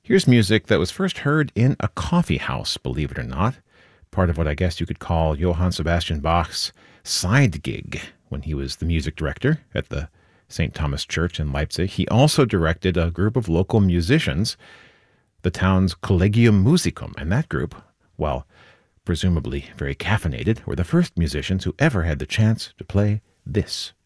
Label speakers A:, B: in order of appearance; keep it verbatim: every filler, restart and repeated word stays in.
A: Here's music that was first heard in a coffee house, believe it or not. Part of what I guess you could call Johann Sebastian Bach's side gig when he was the music director at the Saint Thomas Church in Leipzig. He also directed a group of local musicians, the town's Collegium Musicum, and that group, well, presumably very caffeinated, were the first musicians who ever had the chance to play this.